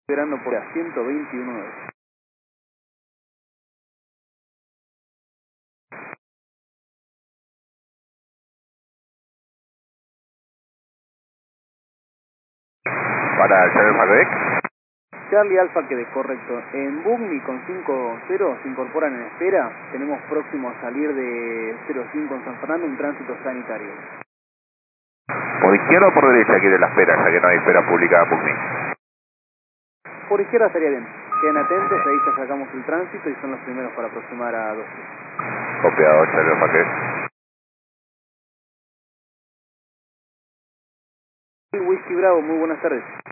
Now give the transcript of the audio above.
esperando por la 121. Para Charlie Alfa Quebec. Charlie Alfa Quebec, correcto. En Bugni con 5-0 se incorporan en espera. Tenemos próximo a salir de 05 en San Fernando un tránsito sanitario. ¿Por izquierda o por derecha aquí de la espera, ya que no hay espera pública en Bugni? Por izquierda estaría bien. Queden atentos, ahí ya sacamos el tránsito y son los primeros para aproximar a 12. Copiado, Charlie Alfa Quebec. Whisky Bravo, muy buenas tardes.